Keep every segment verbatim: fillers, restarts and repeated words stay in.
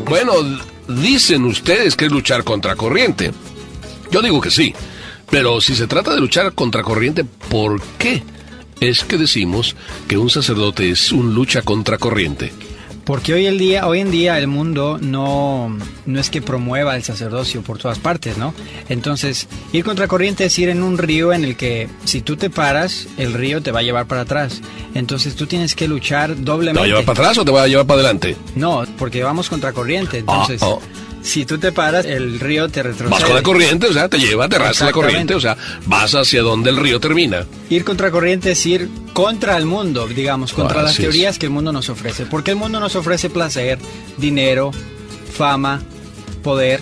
Bueno, dicen ustedes que es luchar contra corriente. Yo digo que sí, pero si se trata de luchar contra corriente, ¿por qué es que decimos que un sacerdote es un lucha contra corriente? Porque hoy, el día, hoy en día el mundo no, no es que promueva el sacerdocio por todas partes, ¿no? Entonces, ir contracorriente es ir en un río en el que si tú te paras, el río te va a llevar para atrás. Entonces tú tienes que luchar doblemente. ¿Te va a llevar para atrás o te va a llevar para adelante? No, porque vamos contracorriente. Entonces, ah, oh. si tú te paras, el río te retrocede. Vas con la corriente, o sea, te lleva, te rasca la corriente, o sea, vas hacia donde el río termina. Ir contracorriente es ir contra el mundo, digamos, contra ah, las teorías es. que el mundo nos ofrece. Porque el mundo nos ofrece placer, dinero, fama, poder.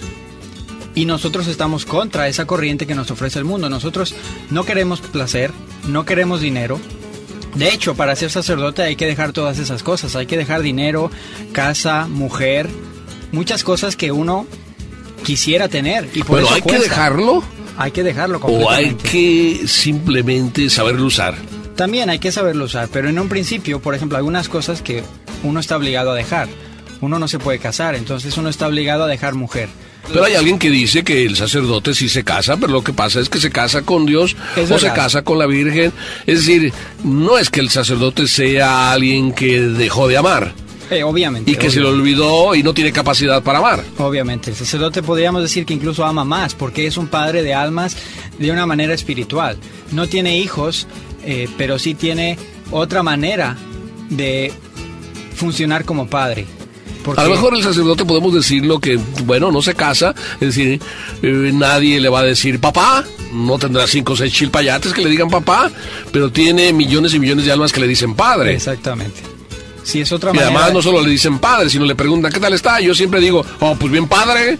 Y nosotros estamos contra esa corriente que nos ofrece el mundo. Nosotros no queremos placer, no queremos dinero. De hecho, para ser sacerdote hay que dejar todas esas cosas. Hay que dejar dinero, casa, mujer, muchas cosas que uno quisiera tener. Y por bueno, eso ¿hay cuesta. que dejarlo? Hay que dejarlo completamente. ¿O hay que simplemente saberlo usar? También hay que saberlo usar, pero en un principio, por ejemplo, algunas cosas que uno está obligado a dejar. Uno no se puede casar, entonces uno está obligado a dejar mujer. Pero hay alguien que dice que el sacerdote sí se casa, pero lo que pasa es que se casa con Dios es o verdad. se casa con la Virgen. Es decir, no es que el sacerdote sea alguien que dejó de amar. Eh, obviamente. Y que obviamente. se le olvidó y no tiene capacidad para amar. Obviamente. El sacerdote podríamos decir que incluso ama más, porque es un padre de almas de una manera espiritual. No tiene hijos, eh, pero sí tiene otra manera de funcionar como padre. Porque... A lo mejor el sacerdote podemos decirlo que, bueno, no se casa, es decir, eh, nadie le va a decir papá, no tendrá cinco o seis chilpayates que le digan papá, pero tiene millones y millones de almas que le dicen padre. Exactamente. Sí, es otra y manera. además no solo le dicen padre, sino le preguntan ¿qué tal está? Yo siempre digo, oh, pues bien padre.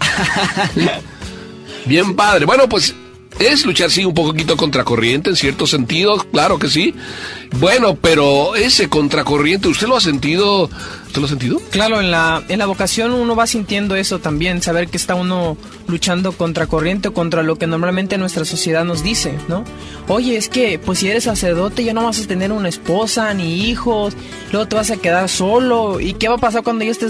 Bien padre. Bueno, pues es luchar, sí, un poquito contracorriente en cierto sentido, claro que sí. Bueno, pero ese contracorriente, ¿usted lo ha sentido? ¿Usted lo ha sentido? Claro, en la, en la vocación uno va sintiendo eso también, saber que está uno luchando contracorriente o contra lo que normalmente nuestra sociedad nos dice, ¿no? Oye, es que, pues si eres sacerdote ya no vas a tener una esposa ni hijos, luego te vas a quedar solo, ¿y qué va a pasar cuando ya estés